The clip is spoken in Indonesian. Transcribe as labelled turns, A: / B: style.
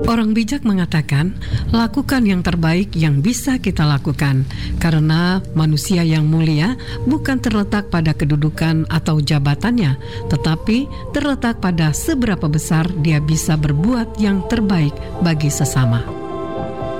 A: Orang bijak mengatakan, lakukan yang terbaik yang bisa kita lakukan, karena manusia yang mulia bukan terletak pada kedudukan atau jabatannya, tetapi terletak pada seberapa besar dia bisa berbuat yang terbaik bagi sesama.